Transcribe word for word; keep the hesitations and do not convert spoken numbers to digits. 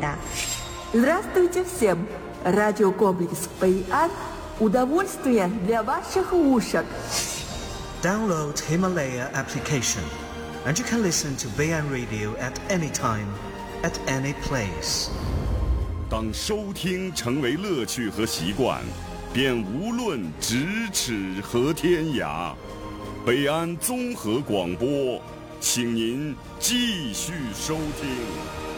Himalaya. Здравствуйте всем! Радиокомплекс Бэйан. Удовольствие для ваших ушек. Download Himalaya application, and you can listen to Bayan Radio at any time, at any place. 当收听成为乐趣和习惯，便无论咫尺和天涯。北安综合广播，请您继续收听。